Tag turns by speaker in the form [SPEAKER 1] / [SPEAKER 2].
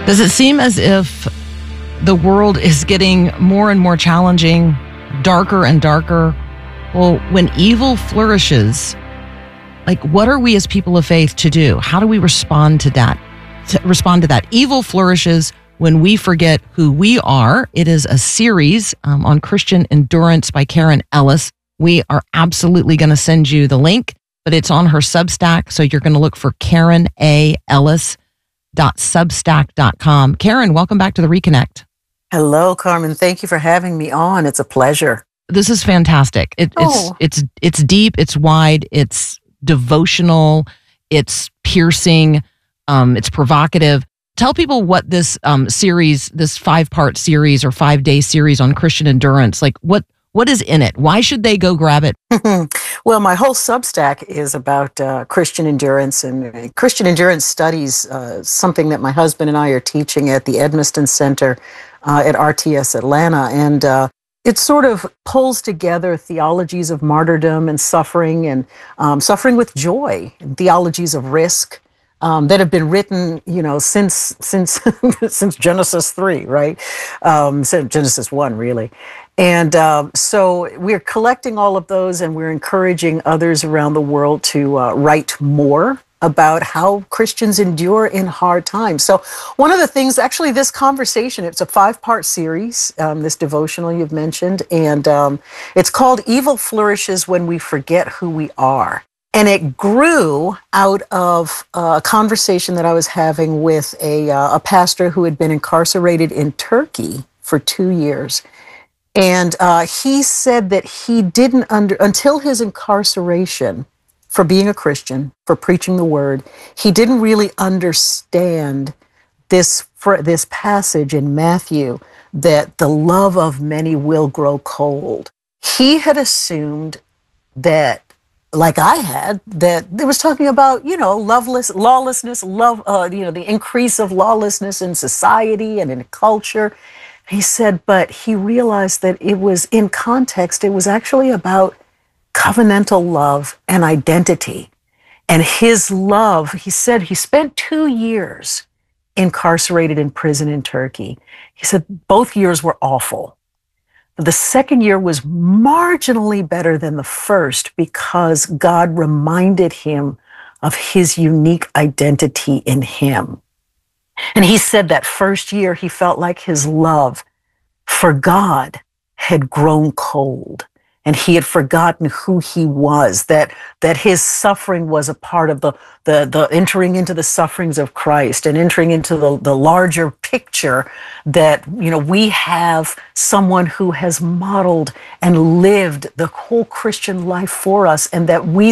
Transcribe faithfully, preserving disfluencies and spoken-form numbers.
[SPEAKER 1] Does it seem as if the world is getting more and more challenging, darker and darker? Well, when evil flourishes, like what are we as people of faith to do? How do we respond to that? To respond to that. Evil flourishes when we forget who we are. It is a series um, on Christian endurance by Karen Ellis. We are absolutely going to send you the link, but it's on her Substack. So you're going to look for Karen A. Ellis dot substack dot com. Karen, welcome back to the Reconnect.
[SPEAKER 2] Hello, Carmen. Thank you for having me on. It's a pleasure.
[SPEAKER 1] This is fantastic. It,
[SPEAKER 2] Oh.
[SPEAKER 1] It's it's it's deep. It's wide. It's devotional. It's piercing. Um, it's provocative. Tell people what this um, series, this five part series or five day series on Christian endurance, like what what is in it? Why should they go grab it?
[SPEAKER 2] Well, my whole Substack is about uh, Christian endurance, and uh, Christian endurance studies, uh, something that my husband and I are teaching at the Edmiston Center uh, at R T S Atlanta. And uh, it sort of pulls together theologies of martyrdom and suffering and um, suffering with joy, and theologies of risk. Um, that have been written, you know, since since since Genesis three, right? Um, so Genesis one, really. And um, so we're collecting all of those, and we're encouraging others around the world to uh, write more about how Christians endure in hard times. So one of the things, actually, this conversation, it's a five-part series, um, this devotional you've mentioned, and um, it's called Evil Flourishes When We Forget Who We Are. And it grew out of a conversation that I was having with a, uh, a pastor who had been incarcerated in Turkey for two years. And uh, he said that he didn't, under until his incarceration for being a Christian, for preaching the word, he didn't really understand this, for this passage in Matthew that the love of many will grow cold. He had assumed that, like I had, that it was talking about, you know, loveless, lawlessness, love, uh, you know, the increase of lawlessness in society and in culture. He said, but he realized that it was in context, it was actually about covenantal love and identity. And his love, he said he spent two years incarcerated in prison in Turkey. He said both years were awful. The second year was marginally better than the first because God reminded him of his unique identity in him. And he said that first year he felt like his love for God had grown cold, and he had forgotten who he was, that that his suffering was a part of the, the, the entering into the sufferings of Christ and entering into the, the larger picture that, you know, we have someone who has modeled and lived the whole Christian life for us, and that we